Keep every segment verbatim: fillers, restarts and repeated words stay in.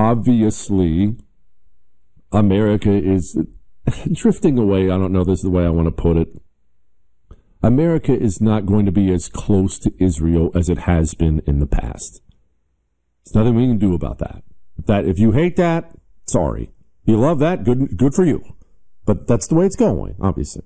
obviously, America is drifting away. I don't know this is the way I want to put it. America is not going to be as close to Israel as it has been in the past. There's nothing we can do about that. That if you hate that, sorry. If you love that, good, good for you. But that's the way it's going, obviously.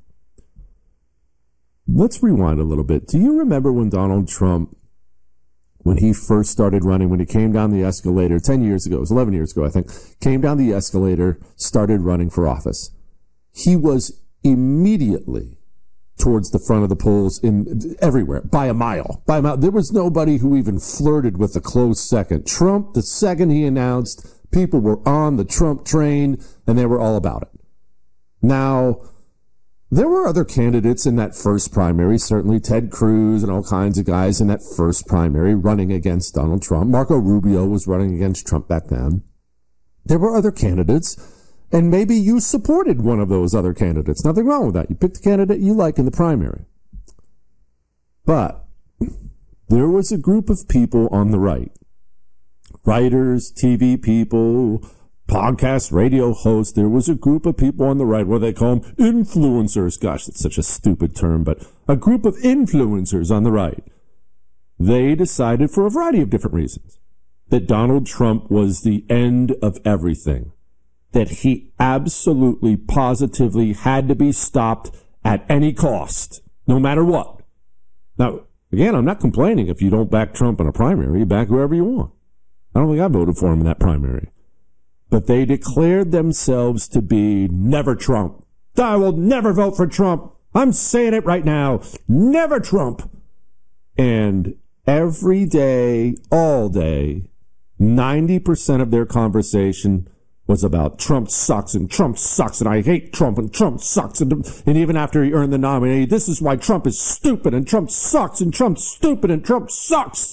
Let's rewind a little bit. Do you remember when Donald Trump, when he first started running, when he came down the escalator ten years ago, it was eleven years ago, I think, came down the escalator, started running for office. He was immediately towards the front of the polls in everywhere, by a mile. By a mile. There was nobody who even flirted with a close second. Trump, the second he announced, people were on the Trump train, and they were all about it. Now, there were other candidates in that first primary, certainly Ted Cruz and all kinds of guys in that first primary running against Donald Trump. Marco Rubio was running against Trump back then. There were other candidates, and maybe you supported one of those other candidates. Nothing wrong with that. You picked the candidate you like in the primary. But there was a group of people on the right, writers, T V people, podcast, radio hosts. There was a group of people on the right, what they call them, influencers. Gosh, that's such a stupid term, but a group of influencers on the right. They decided, for a variety of different reasons, that Donald Trump was the end of everything, that he absolutely, positively had to be stopped at any cost, no matter what. Now, again, I'm not complaining if you don't back Trump in a primary. You back whoever you want. I don't think I voted for him in that primary. But they declared themselves to be never Trump. I will never vote for Trump. I'm saying it right now. Never Trump. And every day, all day, ninety percent of their conversation was about Trump sucks and Trump sucks and I hate Trump and Trump sucks. And, and even after he earned the nominee, this is why Trump is stupid and Trump sucks and Trump's stupid and Trump sucks.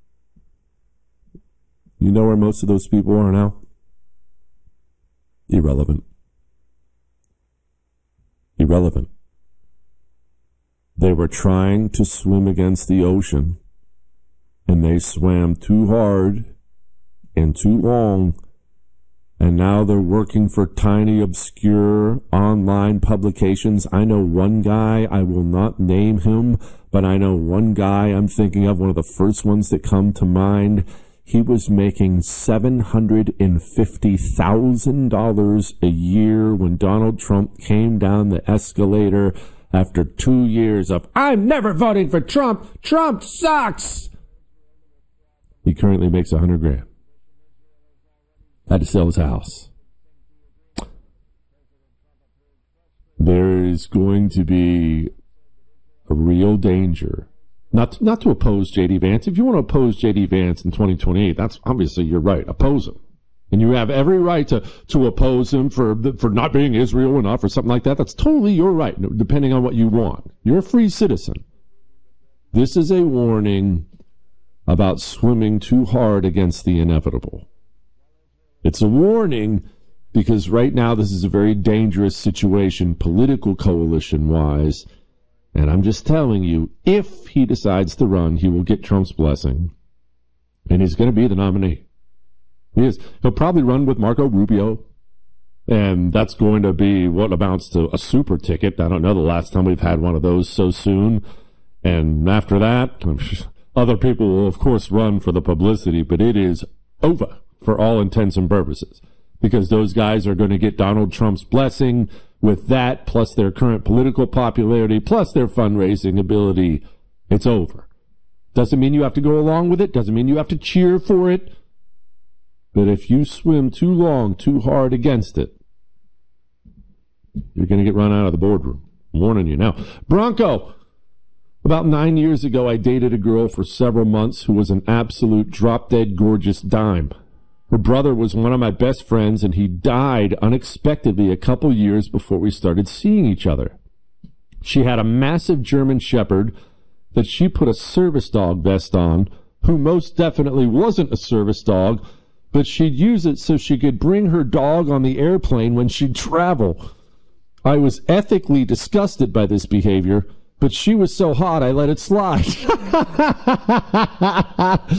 You know where most of those people are now? Irrelevant. Irrelevant. They were trying to swim against the ocean, and they swam too hard and too long, and now they're working for tiny, obscure online publications. I know one guy, I will not name him, but I know one guy I'm thinking of, one of the first ones that come to mind. He was making seven hundred fifty thousand dollars a year when Donald Trump came down the escalator after two years of, I'm never voting for Trump. Trump sucks. He currently makes a hundred grand. Had to sell his house. There is going to be a real danger. Not, not to oppose J D. Vance. If you want to oppose J D. Vance in twenty twenty-eight, that's obviously you're right. Oppose him. And you have every right to, to oppose him for, for not being Israel enough or something like that. That's totally your right, depending on what you want. You're a free citizen. This is a warning about swimming too hard against the inevitable. It's a warning because right now this is a very dangerous situation, political coalition-wise. And I'm just telling you, if he decides to run, he will get Trump's blessing. And he's going to be the nominee. He is. He'll probably run with Marco Rubio. And that's going to be what amounts to a super ticket. I don't know the last time we've had one of those so soon. And after that, other people will, of course, run for the publicity. But it is over for all intents and purposes. Because those guys are going to get Donald Trump's blessing. With that, plus their current political popularity, plus their fundraising ability, it's over. Doesn't mean you have to go along with it. Doesn't mean you have to cheer for it. But if you swim too long, too hard against it, you're going to get run out of the boardroom. I'm warning you now. Bronco. About nine years ago, I dated a girl for several months who was an absolute drop-dead gorgeous dime. Her brother was one of my best friends, and he died unexpectedly a couple years before we started seeing each other. She had a massive German Shepherd that she put a service dog vest on, who most definitely wasn't a service dog, but she'd use it so she could bring her dog on the airplane when she'd travel. I was ethically disgusted by this behavior, but she was so hot I let it slide.